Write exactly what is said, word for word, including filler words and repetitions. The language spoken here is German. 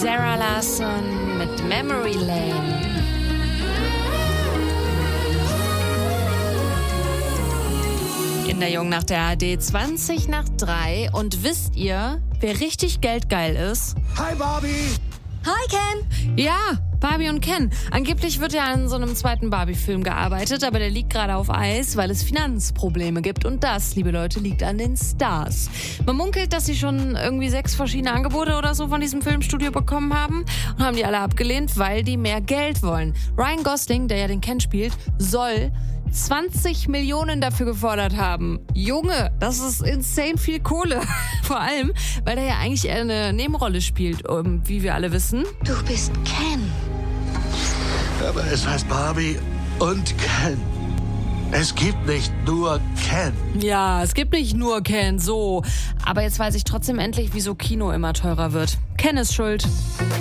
Zara Larsson mit Memory Lane. In der Jungnacht der A R D, zwanzig nach drei. Und wisst ihr, wer richtig geldgeil ist? Hi Barbie! Hi Ken! Ja, Barbie und Ken. Angeblich wird ja an so einem zweiten Barbie-Film gearbeitet, aber der liegt gerade auf Eis, weil es Finanzprobleme gibt. Und das, liebe Leute, liegt an den Stars. Man munkelt, dass sie schon irgendwie sechs verschiedene Angebote oder so von diesem Filmstudio bekommen haben und haben die alle abgelehnt, weil die mehr Geld wollen. Ryan Gosling, der ja den Ken spielt, soll zwanzig Millionen dafür gefordert haben. Junge, das ist insane viel Kohle. Vor allem, weil er ja eigentlich eher eine Nebenrolle spielt, um, wie wir alle wissen. Du bist Ken. Aber es heißt Barbie und Ken. Es gibt nicht nur Ken. Ja, es gibt nicht nur Ken, so. Aber jetzt weiß ich trotzdem endlich, wieso Kino immer teurer wird. Ken ist schuld.